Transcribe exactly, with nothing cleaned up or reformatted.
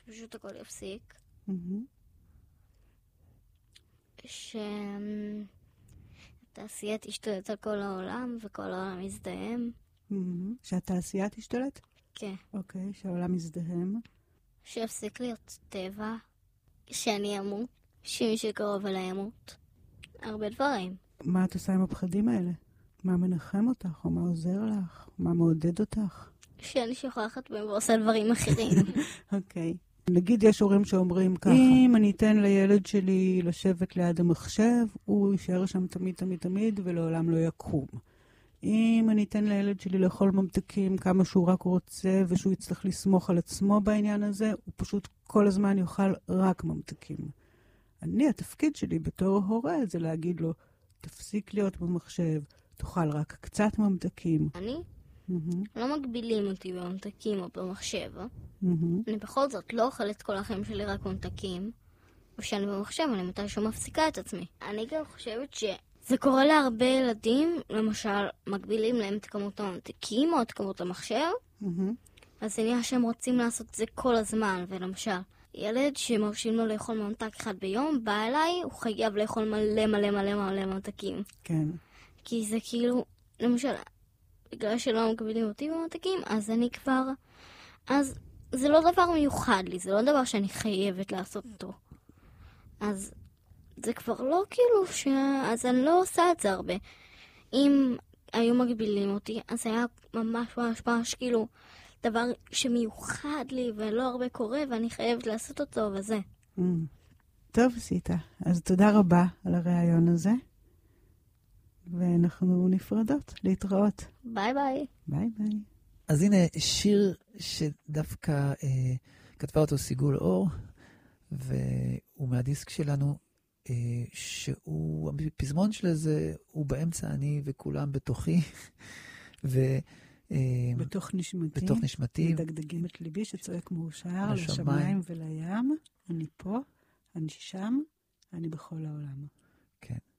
שפשוט הכל יפסיק. Mm-hmm. שהתעשייה תשתלט על כל העולם וכל העולם יזדהם. Mm-hmm. שהתעשייה תשתלט? כן. אוקיי, okay, שהעולם יזדהם. שיפסיק להיות טבע, שאני אמות, שמי שקרוב אליי ימות. הרבה דברים. מה את עושה עם הפחדים האלה? מה מנחם אותך, או מה עוזר לך, מה מעודד אותך? שאני שוכחת בהם ועושה דברים אחרים. אוקיי. נגיד יש הורים שאומרים ככה, אם אני אתן לילד שלי לשבת ליד המחשב, הוא יישאר שם תמיד תמיד תמיד ולעולם לא יקום. אם אני אתן לילד שלי לאכול ממתקים כמה שהוא רק רוצה, ושהוא יצטרך לסמוך על עצמו בעניין הזה, הוא פשוט כל הזמן יאכל רק ממתקים. אני, התפקיד שלי בתור הורה זה להגיד לו, תפסיק להיות במחשב, תאכל רק קצת ממתקים. אני? Mm-hmm. לא מגבילים אותי בממתקים או במחשב. Mm-hmm. אני בכל זאת לא אוכלת כל החיים שלי רק ממתקים, ושאני במחשב אני מתישהו מפסיקה את עצמי. אני גם חושבת שזה קורה להרבה ילדים, למשל מגבילים להם את כמות הממתקים או את כמות המחשב, Mm-hmm. אז זה נהיה שהם רוצים לעשות את זה כל הזמן, ולמשל ילד שמרשים לו לאכול ממתק אחד ביום, בא אליי, הוא חייב לאכול מלא מלא מלא מלא ממתקים. כן. כי זה כאילו, למשל, בגלל שלא מגבילים אותי בממתקים, אז אני כבר, אז זה לא דבר מיוחד לי, זה לא דבר שאני חייבת לעשות אותו. אז זה כבר לא כאילו ש... אז אני לא עושה את זה הרבה. אם היו מגבילים אותי, אז היה ממש ממש ממש כאילו דבר שמיוחד לי ולא הרבה קורה, ואני חייבת לעשות אותו וזה. Mm. טוב, סיטה. אז תודה רבה על הרעיון הזה. ואנחנו נפרדות, להתראות. ביי ביי. ביי ביי. אז הנה שיר שדווקא אה, כתבה אותו סיגול אור, והוא מהדיסק שלנו, אה, שהוא, הפזמון של זה, הוא באמצע אני וכולם בתוכי, ו... בתוך נשמתי, בתוך נשמתי, מדגדגים את ליבי שצועק מאושר לשמיים ולים, אני פה, אני שם, אני בכל העולם. כן.